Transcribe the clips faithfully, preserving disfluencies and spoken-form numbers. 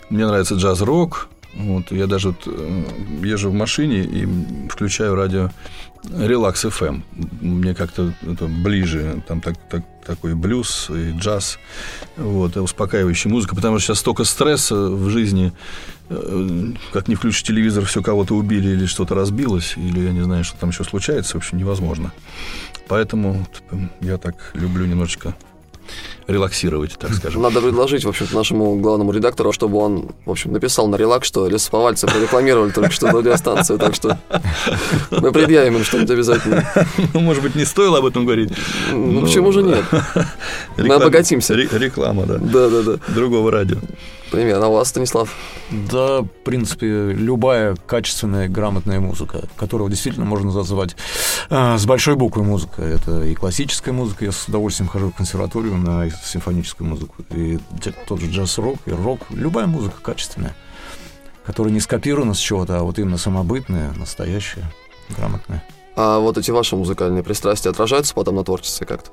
мне нравится джаз-рок. Вот, я даже вот езжу в машине и включаю радио Relax эф эм. Мне как-то это ближе. Там так, так, такой блюз и джаз. Вот, успокаивающая музыка. Потому что сейчас столько стресса в жизни. Как не включишь телевизор, все кого-то убили или что-то разбилось, или я не знаю, что там еще случается. В общем, невозможно. Поэтому я так люблю немножечко релаксировать, так скажем. Надо предложить, в общем-то, нашему главному редактору, чтобы он, в общем, написал на релакс, что лесоповальцы прорекламировали только что радиостанцию, так что мы предъявим им что-нибудь обязательно. Ну, может быть, не стоило об этом говорить. Ну, почему же нет? Мы обогатимся. Реклама, да. Да-да-да. Другого радио. Примерно. А у вас, Станислав? Да, в принципе, любая качественная, грамотная музыка, которую действительно можно назвать э, с большой буквы музыка. Это и классическая музыка. Я с удовольствием хожу в консерваторию на симфоническую музыку. И тот же джаз-рок, и рок. Любая музыка качественная, которая не скопирована с чего-то, а вот именно самобытная, настоящая, грамотная. А вот эти ваши музыкальные пристрастия отражаются потом на творчестве как-то?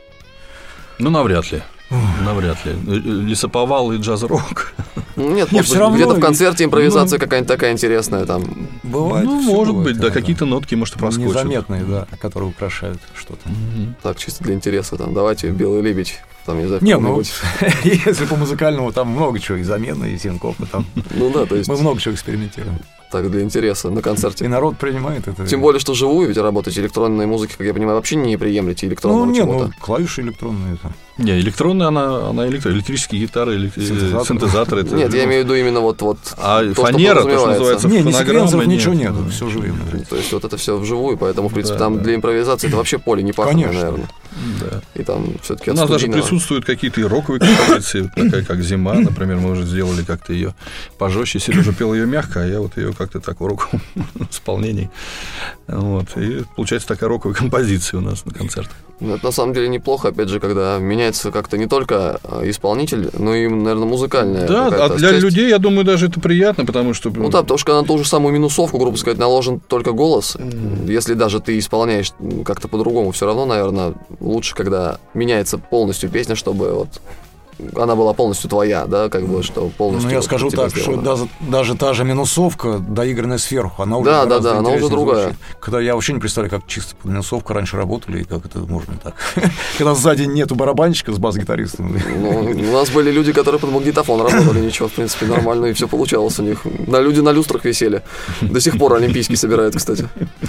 Ну, навряд ли. Навряд ли. Лесоповал и джаз-рок. Нет, может быть, где-то в концерте импровизация какая-нибудь такая интересная там. Бывает. Ну, может быть, да, какие-то нотки, может, проскочат. Незаметные, да, которые украшают что-то. Так, чисто для интереса, там, давайте «Белый лебедь». Там, не знаю, не, ну, если по музыкальному, там много чего, и замены, и синкопы, там. Ну да, то есть... Мы много чего экспериментируем. Так, для интереса, на концерте. И народ принимает это. Тем более, что живую ведь работаете, электронной музыки, как я понимаю, вообще не приемлете электронного ну, чего-то. Ну, нет, ну, клавиши электронные там. Не, электронная, она, она электро... электрические гитары, элект... синтезаторы. синтезаторы это... Нет, я имею в виду именно вот... вот а то, фанера, то, что называется, не, фонограмма, нет, ничего нет, все живым. То есть вот это все вживую, поэтому, в принципе, да, там да. для импровизации это вообще поле не пахнет, наверное. Да. И там все-таки у нас даже присутствуют какие-то и роковые композиции, такая как «Зима», например, мы уже сделали как-то ее пожестче. Сережа пел ее мягко, а я вот ее как-то так в роковом исполнении. Вот. И получается такая роковая композиция у нас на концертах. Это на самом деле неплохо, опять же, когда меняется как-то не только исполнитель, но и, наверное, музыкальная. Да, а для часть... людей, я думаю, даже это приятно, потому что... Ну да, потому что на ту же самую минусовку, грубо сказать, наложен только голос. Mm. Если даже ты исполняешь как-то по-другому, все равно, наверное, лучше, когда меняется полностью песня, чтобы вот она была полностью твоя, да, как бы, что полностью... Ну, я скажу так, сделано. Что даже, даже та же минусовка, доигранная сверху, она уже да, да, да, она уже другая. Звучит. Когда я вообще не представляю, как чисто под минусовку раньше работали, и как это можно так. Когда сзади нету барабанщика с бас-гитаристом. Ну, у нас были люди, которые под магнитофон работали, ничего, в принципе, нормально, и все получалось у них. На люди на люстрах висели. До сих пор олимпийский собирают, кстати.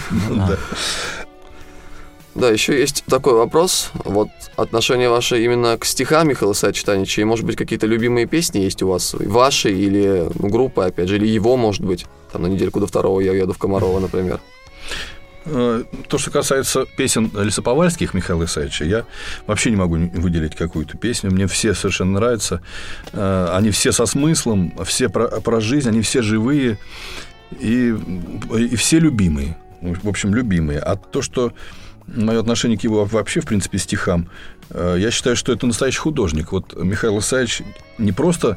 Да, еще есть такой вопрос. Вот отношение ваше именно к стихам Михаила Исаевича Танича. И, может быть, какие-то любимые песни есть у вас? Ваши или ну, группы, опять же, или его, может быть? Там на недельку до второго я еду в Комарова, например. То, что касается песен лесоповальских Михаила Исаевича, я вообще не могу выделить какую-то песню. Мне все совершенно нравятся. Они все со смыслом, все про, про жизнь, они все живые и, и все любимые. В общем, любимые. А то, что мое отношение к его вообще, в принципе, стихам, я считаю, что это настоящий художник. Вот Михаил Исаевич не просто,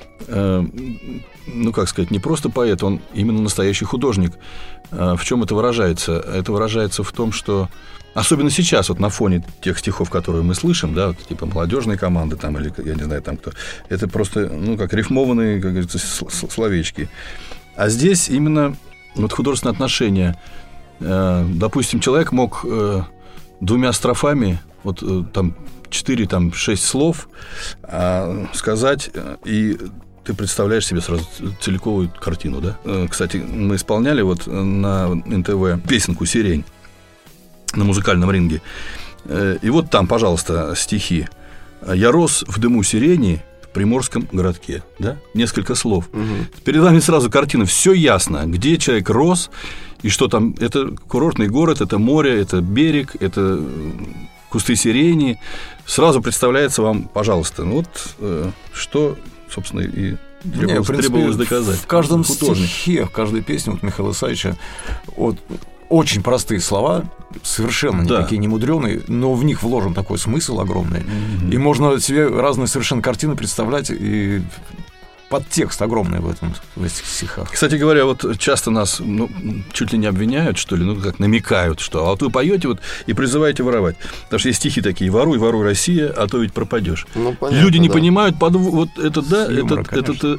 ну, как сказать, не просто поэт, он именно настоящий художник. В чем это выражается? Это выражается в том, что, особенно сейчас, вот на фоне тех стихов, которые мы слышим, да, вот, типа молодежные команды, там, или, я не знаю, там кто, это просто, ну, как рифмованные, как говорится, словечки. А здесь именно вот художественное отношение. Допустим, человек мог э, двумя строфами, вот э, там четыре, там шесть слов э, сказать, и ты представляешь себе сразу целиковую картину, да? Э, кстати, мы исполняли вот на эн тэ вэ песенку «Сирень» на музыкальном ринге. Э, и вот там, пожалуйста, стихи. «Я рос в дыму сирени в приморском городке», да? Несколько слов. Угу. Перед вами сразу картина, все ясно, где человек рос. И что там, это курортный город, это море, это берег, это кусты сирени. Сразу представляется вам, пожалуйста, ну вот э, что, собственно, и требовалось, Не, в принципе, требовалось доказать. В каждом художник. стихе, в каждой песне вот Михаила Исаевича вот, очень простые слова, совершенно да. никакие не мудрёные, но в них вложен такой смысл огромный. Mm-hmm. И можно себе разные совершенно картины представлять и... подтекст огромный в этом, в этих стихах. Кстати говоря, вот часто нас ну, чуть ли не обвиняют, что ли, ну, как намекают, что а вот вы поете вот и призываете воровать. Потому что есть стихи такие: «Воруй, воруй, Россия, а то ведь пропадешь». Ну, понятно, люди не да. понимают, под... вот это, да, юмора, это, это,